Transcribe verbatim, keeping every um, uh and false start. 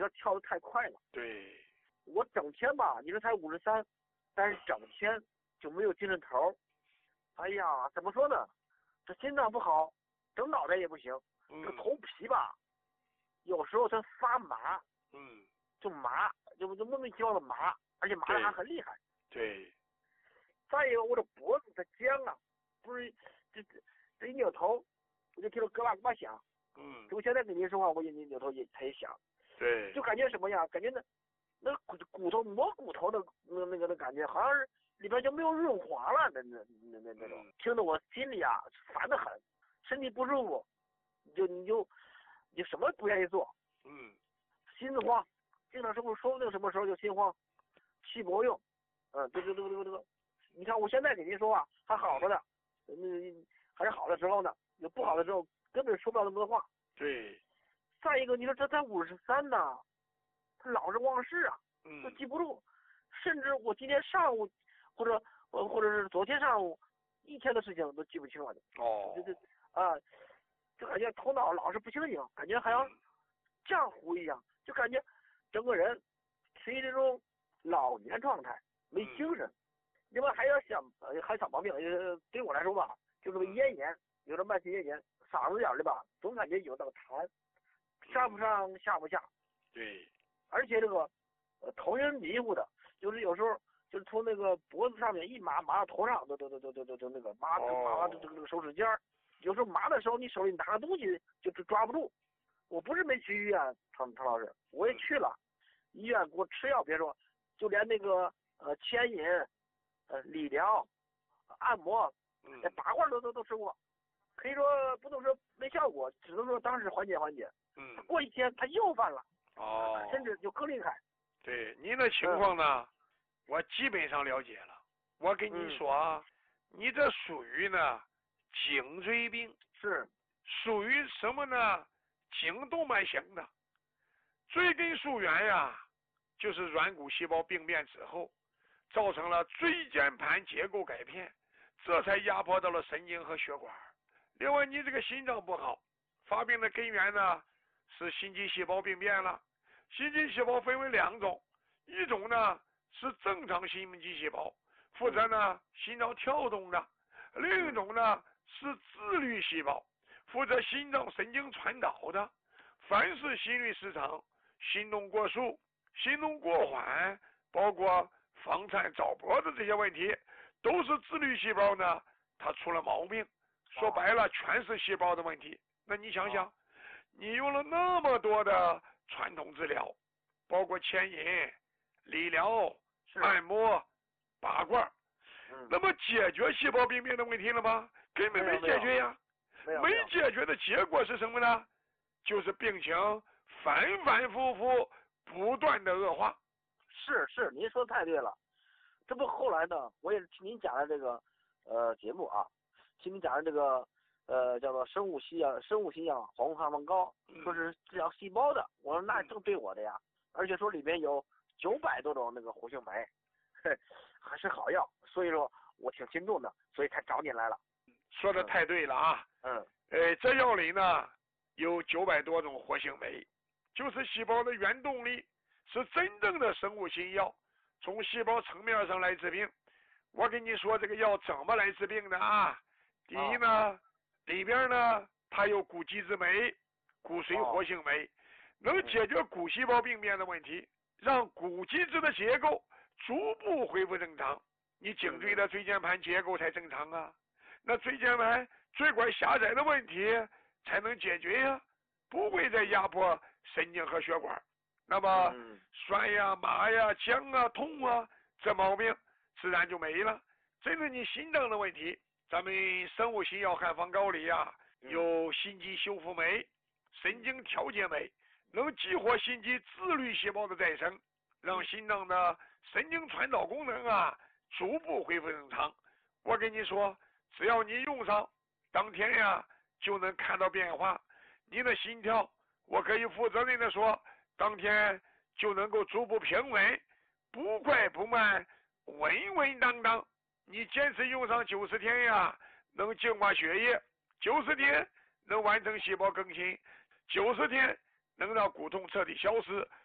这跳得太快了。 对， 我整天吧，你说才五十三，但是整天就没有精神头。哎呀，怎么说呢？这心脏不好，整脑袋也不行。 嗯、 这头皮吧，有时候它发麻， 嗯， 就麻，就就莫名其妙的麻，而且麻的还很厉害。 对。 再一个，我的脖子它僵啊，不是这这这一扭头，我就听到咯吧咯吧响。 嗯。 就我现在跟您说话，我也拧扭头也它也响。 对。 就感觉什么呀？感觉那那骨骨头磨骨头的那那个的感觉，好像是里边就没有润滑了，那那那那那种， 嗯、 听得我心里啊烦得很，身体不舒服，你就你就你什么不愿意做， 嗯， 心子慌，经常什么说不定什么时候就心慌，气不够用，嗯，对对对对对对，你看我现在给您说话还好着呢，那还是好的时候呢，有不好的时候根本说不了那么多话。 对。 再一个，你说这才五十三呢，他老是忘事啊， 嗯， 都记不住，甚至我今天上午或者或或者是昨天上午一天的事情都记不清了。 哦， 就就啊，就感觉头脑老是不清醒，感觉好像浆糊一样，就感觉整个人处于这种老年状态，没精神。另外还有小呃还小毛病，呃对我来说吧，就这个咽炎，有点慢性咽炎，嗓子眼里吧总感觉有那个痰，上不上下不下。 对。 而且这个呃头晕迷糊的，就是有时候就是从那个脖子上面一麻麻到头上，都都都都都都都那个麻麻麻这这个手指尖儿，有时候麻的时候你手里拿个东西就就抓不住。我不是没去医院，唐唐老师，我也去了，医院给我吃药，别说，就连那个呃牵引、呃理疗、按摩、 嗯， 拔罐都都都吃过，可以说不能说没效果，只能说当时缓解缓解。 嗯， 过一天他又犯了。 哦， 甚至就更厉害。 对您的情况呢、嗯，我基本上了解了。我跟你说啊，嗯、你这属于呢颈椎病， 是属于什么呢？颈动脉型的。椎根束源呀，就是软骨细胞病变之后，造成了椎间盘结构改变，这才压迫到了神经和血管。另外，你这个心脏不好，发病的根源呢是心肌细胞病变了。心肌细胞分为两种，一种呢是正常心肌细胞，负责呢心脏跳动的；另一种呢是自律细胞，负责心脏神经传导的。凡是心律失常、心动过速、心动过缓，包括房颤、早搏的这些问题，都是自律细胞呢它出了毛病。说白了，全是细胞的问题。那你想想，你用了那么多的传统治疗，包括牵引、理疗、按摩、拔罐， 嗯， 那么解决细胞病变的问题了吗？根本没解决呀。 没有， 没解决的结果是什么呢？就是病情反反复复不断的恶化。 是是，您说的太对了。这不后来呢，我也是听您讲的这个呃节目啊，听您讲的这个呃叫做生物西药生物西药黄红汉方膏，说是治疗细胞的。我说那正对我的呀，而且说里面有九百多种那个活性酶，还是好药，所以说我挺心动的，所以才找你来了。 说的太对了啊。 嗯。 呃，这药里呢有九百多种活性酶，就是细胞的原动力，是真正的生物新药，从细胞层面上来治病。我跟你说这个药怎么来治病的啊？第一呢，哦、里边呢它有骨基质酶、骨髓活性酶，哦、能解决骨细胞病变的问题，让骨基质的结构逐步恢复正常，你颈椎的椎间盘结构才正常啊。那椎间盘椎管狭窄的问题才能解决呀，不会再压迫神经和血管。那么酸呀、麻呀、僵啊、痛啊，这毛病自然就没了。针对你心脏的问题，咱们生物新药汉方膏里呀、啊，有心肌修复酶、神经调节酶，能激活心肌自律细胞的再生，让心脏的神经传导功能啊逐步恢复正常。我跟你说，只要你用上，当天呀就能看到变化。你的心跳，我可以负责任的说，当天就能够逐步平稳，不快不慢，稳稳当当。你坚持用上九十天呀，能净化血液；九十天能完成细胞更新；九十天能让骨痛彻底消失，